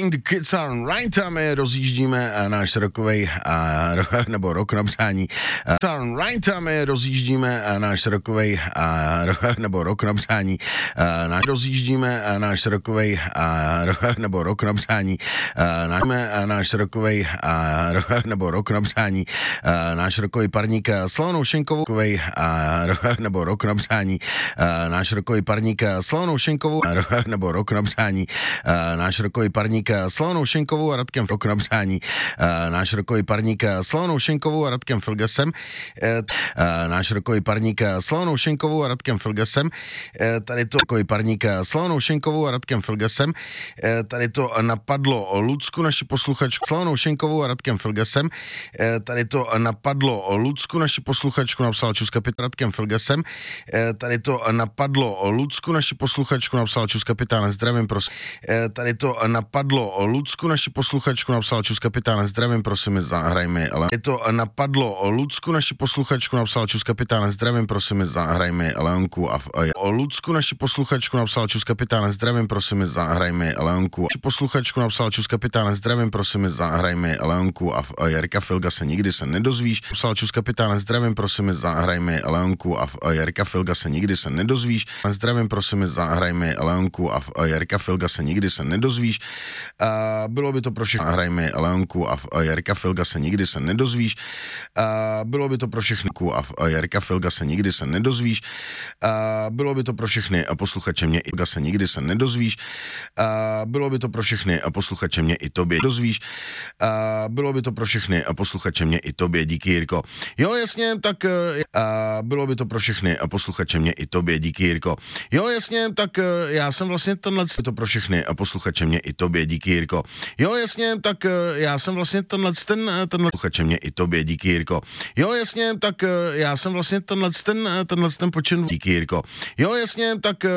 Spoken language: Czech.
Putting the Kids on Right a my rozjíždíme náš rokovej nebo rok na přání. On Right a my rozjíždíme náš rokovej nebo rok na přání. Rozjíždíme náš rokovej nebo rok na přání. Náš rokovej nebo rok na přání. Náš rokový parník Sloanou Šenkovou nebo rok na přání. Náš rokový parník Sloanou Šenkovou nebo rok na přání. Náš rokový parník Sloanou Šenkovou a Radkem rok na přání. Náš rokový parník Sloanou Šenkovou a Radkem Filgasem. Náš rokový parník Sloanou Šenkovou a Radkem Filgasem. Tady to rokový parník Sloanou Šenkovou a Radkem Filgasem. Tady to napadlo Lucku, naši posluchačku Sloanou Šenkovou a Radkem Filgasem. Tady to napadlo Lucku, naši posluchačku, napsal Čuska Radkem Filgasem. Tady to napadlo Lucku, naši posluchačku, napsal Čus Kapitáne, zdravím, prosím. Tady to napadlo Lucku, naši posluchačku, napsal Čus Kapitáne, zdravím, prosím, zahrajme, ale je to napadlo Lucku, naši posluchačku, napsal Čus Kapitáne, zdravím, prosím, zahrajme Leonku a Lucku, naši posluchačku, napsal Čus Kapitáne, zdravím, prosím, zahrajme Leonku. Naši posluchačku napsal Čus Kapitáne, zdravím, prosím, zahrajme Leonku a Jarka Filga se nikdy se nedozvíš. Napsal Čus Kapitáne, zdravím, prosím, zahrajme Leonku a Jarka Filga se nikdy se nedozvíš. Zdravím, prosím, zahrajme Leonku a Jarka Filga se nikdy se nedozvíš. Bylo by to pro všechny. Zahrajme Leonku a Jarka Filga se nikdy se nedozvíš. Bylo by to pro všechny. A Jarka Filga se nikdy se nedozvíš. Bylo by to pro všechny posluchače mě i se nikdy se nedozvíš. Bylo by to pro všechny posluchače mě i tobě dozvíš. Bylo by to pro všechny posluchače mě i tobě, díky Jirko. Jo, jasně, tak bylo by to pro všechny posluchače mě i tobě, díky Jirko. Jo, jasně, tak já jsem vlastně tenhle to pro všechny posluchače mě i tobě, díky Jirko. Jo, jasně, tak já jsem vlastně tenhle posluchače mě i tobě, díky Jirko. Jo, jasně, tak já jsem vlastně tenhle počin, díky Jirko. Jo, jasně, tak